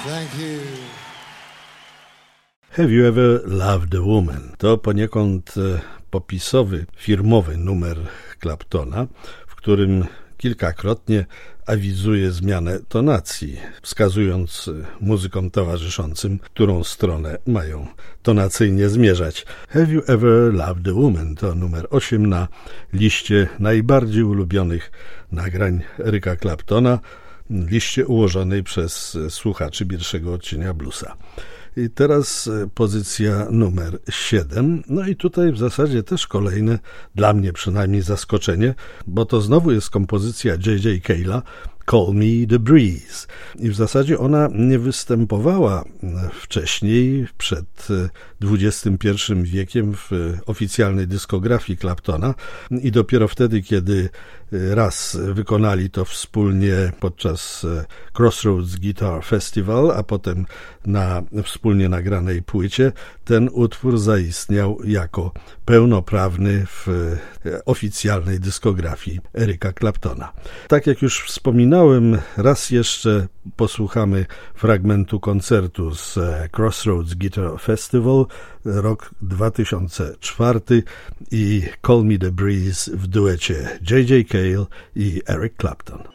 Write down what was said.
Thank you. Have you ever loved a woman? To poniekąd popisowy, firmowy numer Claptona, w którym kilkakrotnie awizuje zmianę tonacji, wskazując muzykom towarzyszącym, którą stronę mają tonacyjnie zmierzać. Have you ever loved a woman? To numer 8 na liście najbardziej ulubionych nagrań Erica Claptona, liście ułożonej przez słuchaczy pierwszego odcienia bluesa. I teraz pozycja numer 7. No i tutaj w zasadzie też kolejne, dla mnie przynajmniej, zaskoczenie, bo to znowu jest kompozycja J.J. Cale'a, Call Me the Breeze. I w zasadzie ona nie występowała wcześniej, przed XXI wiekiem w oficjalnej dyskografii Claptona i dopiero wtedy, kiedy raz wykonali to wspólnie podczas Crossroads Guitar Festival, a potem na wspólnie nagranej płycie, ten utwór zaistniał jako pełnoprawny w oficjalnej dyskografii Erica Claptona. Tak jak już wspominałem, raz jeszcze posłuchamy fragmentu koncertu z Crossroads Guitar Festival, rok 2004 i Call Me the Breeze w duecie J.J. Cale i Eric Clapton.